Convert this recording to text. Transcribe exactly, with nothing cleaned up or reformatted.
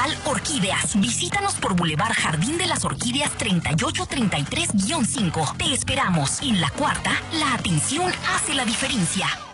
Sucursal Orquídeas. Visítanos por Boulevard Jardín de las Orquídeas treinta y ocho treinta y tres guión cinco. Te esperamos. En La Cuarta, la atención hace la diferencia.